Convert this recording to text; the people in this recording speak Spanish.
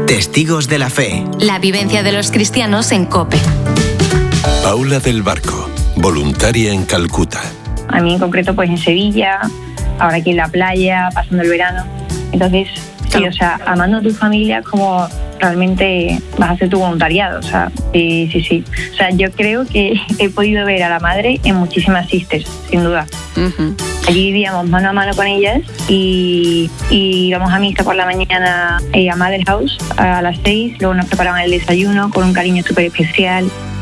Testigos de la Fe. La vivencia de los cristianos en COPE. Paula del Barco, voluntaria en Calcuta. A mí en concreto pues en Sevilla, ahora aquí en la playa, pasando el verano. Entonces, sí, o sea, amando a tu familia como realmente vas a hacer tu voluntariado, o sea, sí. O sea, yo creo que he podido ver a la madre en muchísimas sisters, sin duda. Uh-huh. Allí vivíamos mano a mano con ellas y íbamos a misa por la mañana a Mother House a las 6, luego nos preparaban el desayuno con un cariño súper especial.